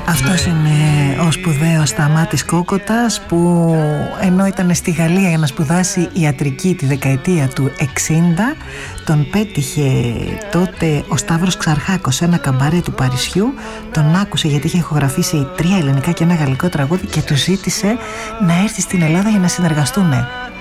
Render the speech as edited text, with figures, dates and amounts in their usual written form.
Αυτός είναι ο σπουδαίος Σταμάτης Κόκοτας, που ενώ ήταν στη Γαλλία για να σπουδάσει ιατρική τη δεκαετία του 60, τον πέτυχε τότε ο Σταύρος Ξαρχάκος σε ένα καμπαρέ του Παρισιού. Τον άκουσε γιατί είχε ηχογραφήσει 3 ελληνικά και ένα γαλλικό τραγούδι και του ζήτησε να έρθει στην Ελλάδα για να συνεργαστούν.